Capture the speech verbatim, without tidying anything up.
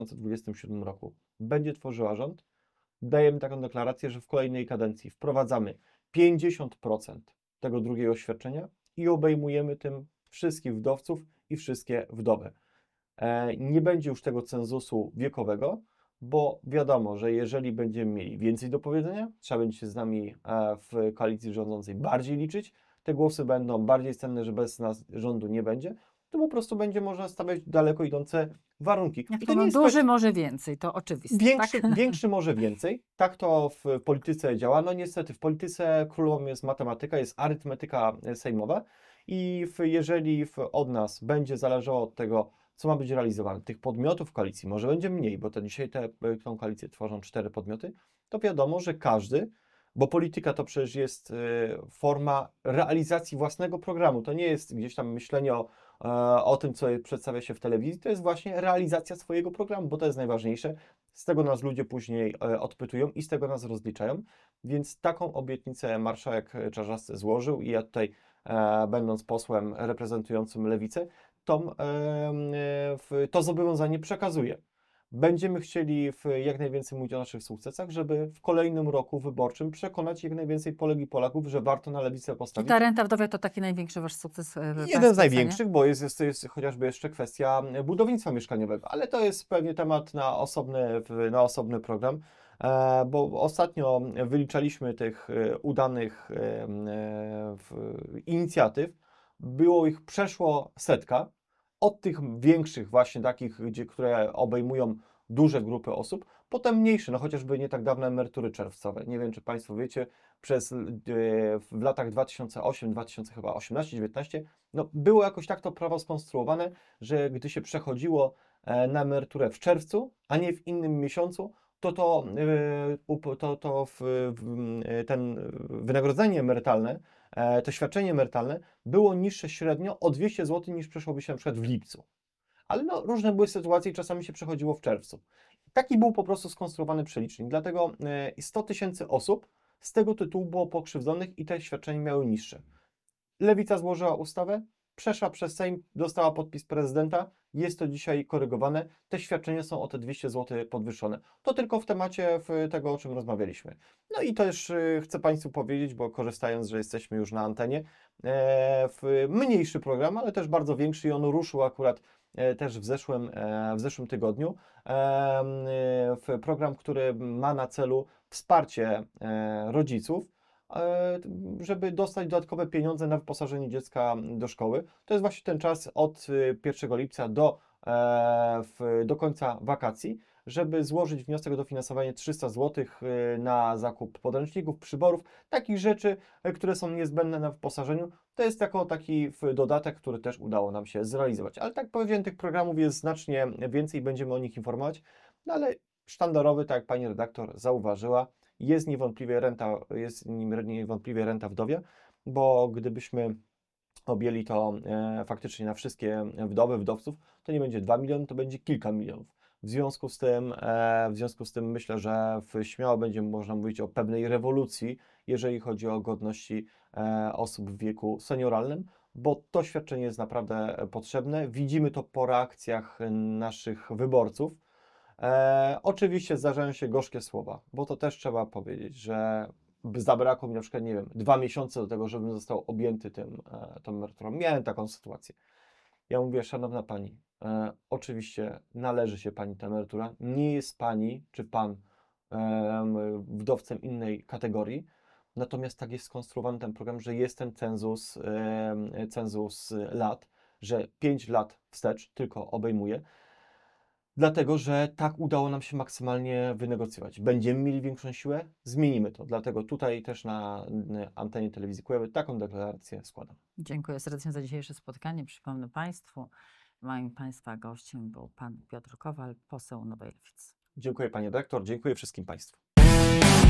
tysiące dwudziestym siódmym roku będzie tworzyła rząd, dajemy taką deklarację, że w kolejnej kadencji wprowadzamy pięćdziesiąt procent tego drugiego świadczenia i obejmujemy tym wszystkich wdowców i wszystkie wdowy. Nie będzie już tego cenzusu wiekowego, bo wiadomo, że jeżeli będziemy mieli więcej do powiedzenia, trzeba będzie się z nami w koalicji rządzącej bardziej liczyć, te głosy będą bardziej cenne, że bez nas rządu nie będzie, to po prostu będzie można stawiać daleko idące warunki. Jak I to to nie jest duży kwestia... może więcej, to oczywiste, Większy, tak? większy może więcej. Tak to w polityce działa. No niestety w polityce królową jest matematyka, jest arytmetyka sejmowa i w, jeżeli w, od nas będzie zależało od tego, co ma być realizowane, tych podmiotów koalicji, może będzie mniej, bo to dzisiaj te, tą koalicję tworzą cztery podmioty, to wiadomo, że każdy, bo polityka to przecież jest y, forma realizacji własnego programu. To nie jest gdzieś tam myślenie o, e, o tym, co przedstawia się w telewizji, to jest właśnie realizacja swojego programu, bo to jest najważniejsze. Z tego nas ludzie później e, odpytują i z tego nas rozliczają. Więc taką obietnicę marszałek Czarzasty złożył i ja tutaj, e, będąc posłem reprezentującym Lewicę, tą, e, w, to zobowiązanie przekazuję. Będziemy chcieli w jak najwięcej mówić o naszych sukcesach, żeby w kolejnym roku wyborczym przekonać jak najwięcej Polek i Polaków, że warto na Lewicę I postawić. ta renta wdowia to taki największy wasz sukces? Jeden z największych, bo jest, jest, jest chociażby jeszcze kwestia budownictwa mieszkaniowego, ale to jest pewnie temat na osobny, na osobny program, bo ostatnio wyliczaliśmy tych udanych inicjatyw, było ich przeszło setka. Od tych większych właśnie takich, gdzie, które obejmują duże grupy osób, potem mniejsze, no chociażby nie tak dawne emerytury czerwcowe. Nie wiem, czy Państwo wiecie, przez w latach dwa tysiące ósmym, dwa tysiące osiemnastym, dziewiętnastym, no było jakoś tak to prawo skonstruowane, że gdy się przechodziło na emeryturę w czerwcu, a nie w innym miesiącu, to to, to, to w, ten wynagrodzenie emerytalne, to świadczenie emerytalne było niższe średnio o dwieście złotych niż przeszłoby się na przykład w lipcu. Ale no, różne były sytuacje i czasami się przechodziło w czerwcu. Taki był po prostu skonstruowany przelicznik, dlatego sto tysięcy osób z tego tytułu było pokrzywdzonych i te świadczenia miały niższe. Lewica złożyła ustawę, przeszła przez Sejm, dostała podpis prezydenta, jest to dzisiaj korygowane, te świadczenia są o te dwieście złotych podwyższone. To tylko w temacie w tego, o czym rozmawialiśmy. No i też chcę Państwu powiedzieć, bo korzystając, że jesteśmy już na antenie, w mniejszy program, ale też bardzo większy i on ruszył akurat też w zeszłym, w zeszłym tygodniu, w program, który ma na celu wsparcie rodziców, żeby dostać dodatkowe pieniądze na wyposażenie dziecka do szkoły. To jest właśnie ten czas od pierwszego lipca do, do końca wakacji, żeby złożyć wniosek o dofinansowanie trzysta złotych na zakup podręczników, przyborów, takich rzeczy, które są niezbędne na wyposażeniu. To jest jako taki dodatek, który też udało nam się zrealizować. Ale tak powiedziałem, tych programów jest znacznie więcej, będziemy o nich informować, no ale sztandarowy, tak jak Pani redaktor zauważyła, jest niewątpliwie renta, jest niewątpliwie renta wdowia, bo gdybyśmy objęli to e, faktycznie na wszystkie wdowy, wdowców, to nie będzie dwa miliony, to będzie kilka milionów. W związku z tym, e, w związku z tym myślę, że w, śmiało będzie można mówić o pewnej rewolucji, jeżeli chodzi o godności e, osób w wieku senioralnym, bo to świadczenie jest naprawdę potrzebne. Widzimy to po reakcjach naszych wyborców. E, oczywiście zdarzają się gorzkie słowa, bo to też trzeba powiedzieć, że zabrakło mi na przykład, nie wiem, dwa miesiące do tego, żebym został objęty tym, e, tą emeryturą. Miałem taką sytuację. Ja mówię, szanowna Pani, e, oczywiście należy się Pani ta emerytura, nie jest Pani czy Pan e, wdowcem innej kategorii, natomiast tak jest skonstruowany ten program, że jest ten cenzus, e, cenzus lat, że pięć lat wstecz tylko obejmuje. Dlatego, że tak udało nam się maksymalnie wynegocjować. Będziemy mieli większą siłę, zmienimy to. Dlatego tutaj też na antenie telewizji Kujawy taką deklarację składam. Dziękuję serdecznie za dzisiejsze spotkanie. Przypomnę Państwu, moim Państwa gościem był Pan Piotr Kowal, poseł Nowej Lewicy. Dziękuję Pani redaktor, dziękuję wszystkim Państwu.